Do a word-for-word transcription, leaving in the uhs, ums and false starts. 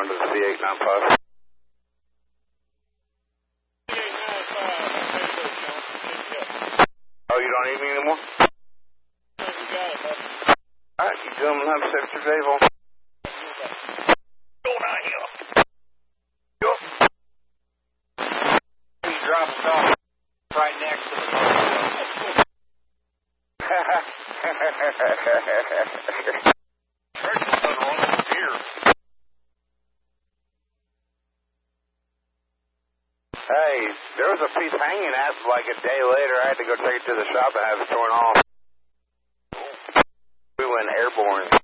going to the C eight ninety-five. Oh, you don't need me anymore? Alright, you gentlemen have a safe trip, Dave. Go down here. Go. He drops off right next to the Hey, there was a piece hanging at like a day later. I had to go take it to the shop and have it torn off. We went airborne.